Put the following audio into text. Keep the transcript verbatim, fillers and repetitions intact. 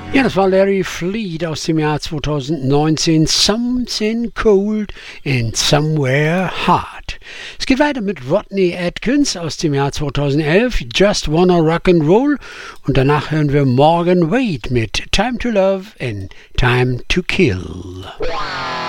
Ja, das war Larry Fleet aus dem Jahr zweitausendneunzehn. Something Cold and Somewhere Hard. Es geht weiter mit Rodney Atkins aus dem Jahr zweitausendelf. Just Wanna Rock'n'Roll. Und danach hören wir Morgan Wade mit Time to Love and Time to Kill.